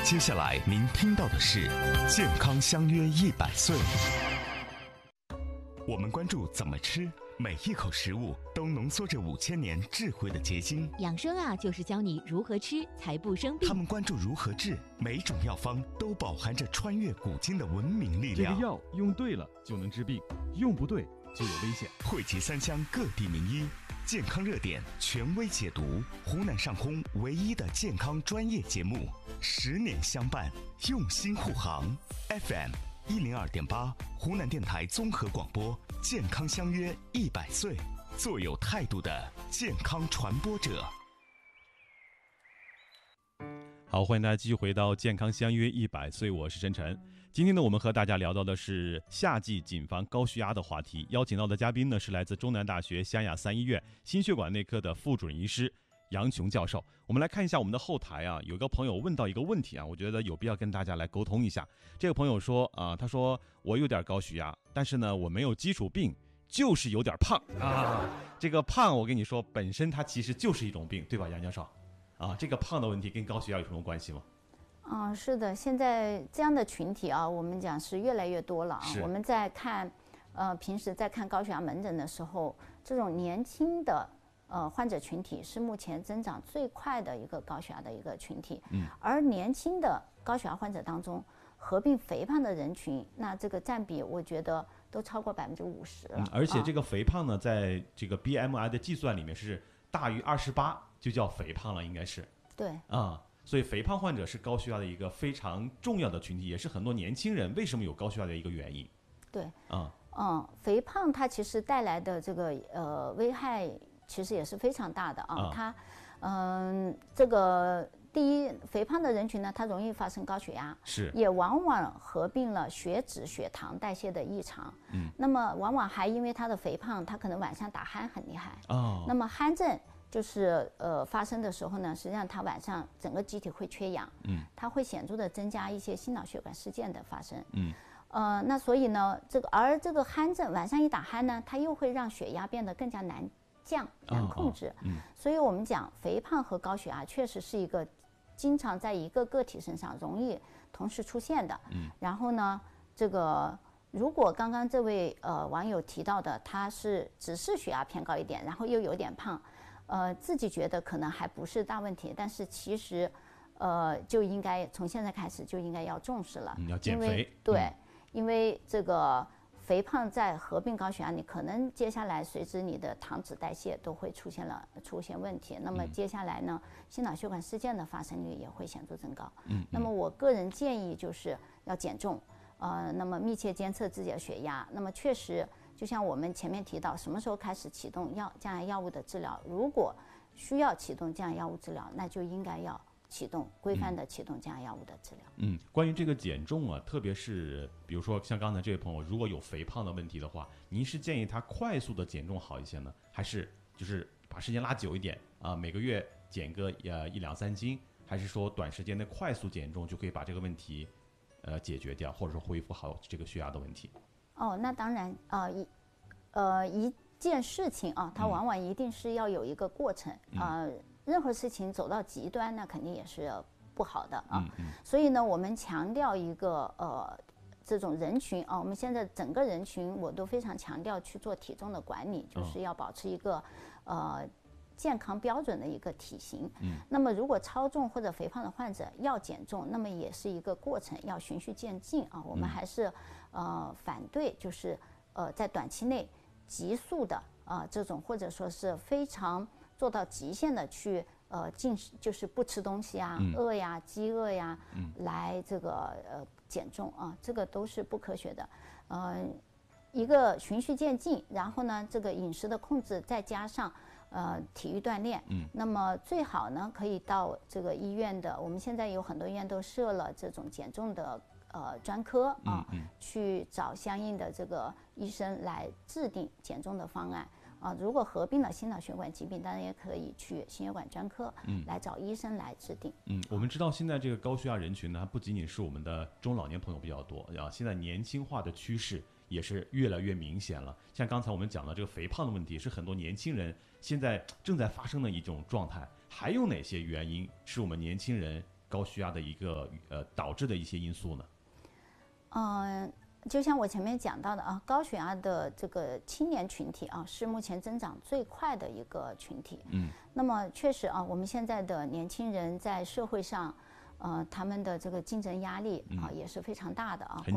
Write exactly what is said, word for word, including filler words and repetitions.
接下来您听到的是健康相约一百岁。我们关注怎么吃，每一口食物都浓缩着五千年智慧的结晶。 养生啊，就是教你如何吃才不生病。 他们关注如何治，每种药方都饱含着穿越古今的文明力量。 这个药用对了就能治病，用不对就有危险。 汇集三湘各地名医，健康热点权威解读，湖南上空唯一的健康专业节目，十年相伴，用心护航。F M 一零二点八，湖南电台综合广播，健康相约一百岁，做有态度的健康传播者。 好，欢迎大家继续回到健康相约一百岁，我是晨晨。今天呢，我们和大家聊到的是夏季谨防高血压的话题，邀请到的嘉宾呢是来自中南大学湘雅三医院心血管内科的副主任医师杨琼教授。我们来看一下我们的后台啊，有个朋友问到一个问题啊，我觉得有必要跟大家来沟通一下。这个朋友说啊，他说我有点高血压，但是呢我没有基础病，就是有点胖啊。这个胖我跟你说本身它其实就是一种病，对吧杨教授啊？这个胖的问题跟高血压有什么关系吗？ 嗯，是的，现在这样的群体啊，我们讲是越来越多了啊。我们在看，呃，平时在看高血压门诊的时候，这种年轻的呃患者群体是目前增长最快的一个高血压的一个群体。嗯。而年轻的高血压患者当中，合并肥胖的人群，那这个占比我觉得都超过百分之五十了。 嗯。而且这个肥胖呢，在这个 B M I 的计算里面是大于二十八就叫肥胖了，应该是。 对。 啊。所以肥胖患者是高血压的一个非常重要的群体，也是很多年轻人为什么有高血压的一个原因。 对， 啊， 嗯，肥胖它其实带来的这个呃危害其实也是非常大的啊。啊它，嗯、呃，这个第一，肥胖的人群呢，它容易发生高血压， 是， 也往往合并了血脂、血糖代谢的异常。嗯，那么往往还因为他的肥胖，他可能晚上打鼾很厉害。哦，那么鼾症。就是呃发生的时候呢，实际上它晚上整个机体会缺氧，嗯，它会显著的增加一些心脑血管事件的发生，嗯，呃，那所以呢，这个而这个鼾症晚上一打鼾呢，它又会让血压变得更加难降、难控制，哦哦嗯，所以我们讲肥胖和高血压确实是一个经常在一个个体身上容易同时出现的，嗯，然后呢，这个如果刚刚这位呃网友提到的，他是只是血压偏高一点，然后又有点胖。呃，自己觉得可能还不是大问题，但是其实，呃，就应该从现在开始就应该要重视了， 嗯、要减肥。 因为对、嗯，因为这个肥胖在合并高血压，你可能接下来随之你的糖脂代谢都会出现了出现问题，那么接下来呢，心脑血管事件的发生率也会显著增高。嗯，那么我个人建议就是要减重，呃，那么密切监测自己的血压，那么确实。就像我们前面提到，什么时候开始启动药降压药物的治疗？如果需要启动降压药物治疗，那就应该要启动规范的启动降压药物的治疗。 嗯，关于这个减重啊，特别是比如说像刚才这位朋友，如果有肥胖的问题的话，您是建议他快速的减重好一些呢，还是就是把时间拉久一点啊，每个月减个呃一两三斤，还是说短时间内快速减重就可以把这个问题呃解决掉，或者说恢复好这个血压的问题？ 哦，那当然，呃，一，呃，一件事情啊，它往往一定是要有一个过程啊、嗯呃。任何事情走到极端，那肯定也是不好的啊。嗯嗯、所以呢，我们强调一个呃，这种人群啊，我们现在整个人群我都非常强调去做体重的管理，就是要保持一个呃健康标准的一个体型。嗯。那么，如果超重或者肥胖的患者要减重，那么也是一个过程，要循序渐进啊。我们还是。呃，反对就是呃，在短期内急速的啊、呃、这种，或者说是非常做到极限的去呃进食，就是不吃东西啊、嗯、饿呀、饥饿呀，嗯、来这个呃减重啊，这个都是不科学的。呃，一个循序渐进，然后呢，这个饮食的控制，再加上呃体育锻炼，嗯，那么最好呢可以到这个医院的，我们现在有很多医院都设了这种减重的。呃，专科啊，嗯嗯、去找相应的这个医生来制定减重的方案啊。如果合并了心脑血管疾病，当然也可以去心血管专科，嗯，来找医生来制定。 嗯，我们知道现在这个高血压人群呢，不仅仅是我们的中老年朋友比较多啊，现在年轻化的趋势也是越来越明显了。像刚才我们讲的这个肥胖的问题，是很多年轻人现在正在发生的一种状态。还有哪些原因是我们年轻人高血压的一个呃导致的一些因素呢？ 嗯。就像我前面讲到的啊，高血压的这个青年群体啊，是目前增长最快的一个群体。 嗯， 那么确实啊，我们现在的年轻人在社会上，呃，他们的这个竞争压力啊也是非常大的啊。